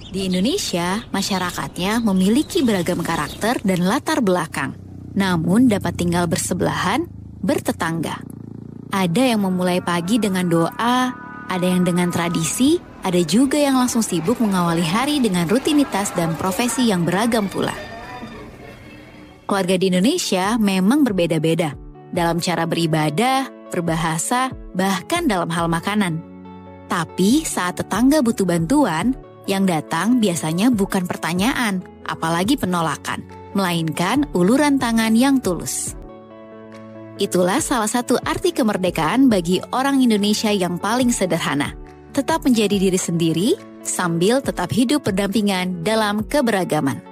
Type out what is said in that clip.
Di Indonesia, masyarakatnya memiliki beragam karakter dan latar belakang, namun dapat tinggal bersebelahan, bertetangga. Ada yang memulai pagi dengan doa, ada yang dengan tradisi, ada juga yang langsung sibuk mengawali hari dengan rutinitas dan profesi yang beragam pula. Keluarga di Indonesia memang berbeda-beda dalam cara beribadah, berbahasa, bahkan dalam hal makanan. Tapi saat tetangga butuh bantuan, yang datang biasanya bukan pertanyaan, apalagi penolakan, melainkan uluran tangan yang tulus. Itulah salah satu arti kemerdekaan bagi orang Indonesia yang paling sederhana. Tetap menjadi diri sendiri, sambil tetap hidup berdampingan dalam keberagaman.